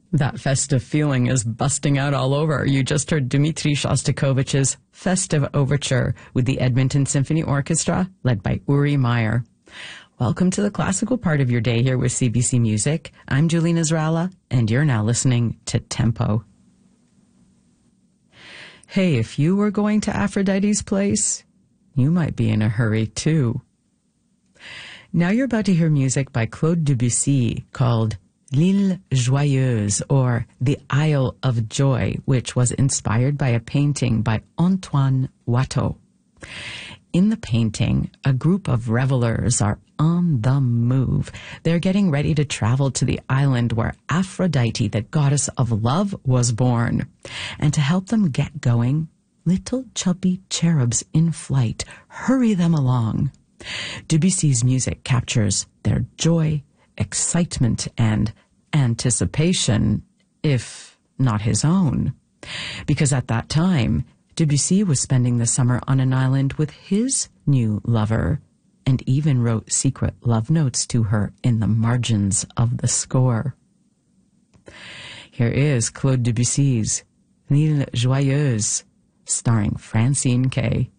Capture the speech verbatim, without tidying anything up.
That festive feeling is busting out all over. You just heard Dmitri Shostakovich's Festive Overture with the Edmonton Symphony Orchestra, led by Uri Meyer. Welcome to the classical part of your day here with C B C Music. I'm Julie Nazralla, and you're now listening to Tempo. Hey, if you were going to Aphrodite's place, you might be in a hurry too. Now you're about to hear music by Claude Debussy called L'Île Joyeuse, or The Isle of Joy, which was inspired by a painting by Antoine Watteau. In the painting, a group of revelers are on the move. They're getting ready to travel to the island where Aphrodite, the goddess of love, was born. And to help them get going, little chubby cherubs in flight hurry them along. Debussy's music captures their joy, excitement, and anticipation, if not his own. Because at that time, Debussy was spending the summer on an island with his new lover, and even wrote secret love notes to her in the margins of the score. Here is Claude Debussy's L'Île Joyeuse, starring Francine Kay.